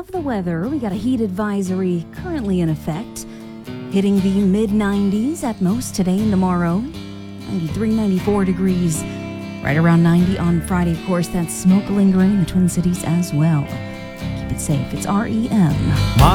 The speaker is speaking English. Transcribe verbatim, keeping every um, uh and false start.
of the weather, we got a heat advisory currently in effect, hitting the mid nineties at most today and tomorrow. ninety-three, ninety-four degrees, right around ninety on Friday. Of course, that's smoke lingering in the Twin Cities as well. Keep it safe. It's R E M.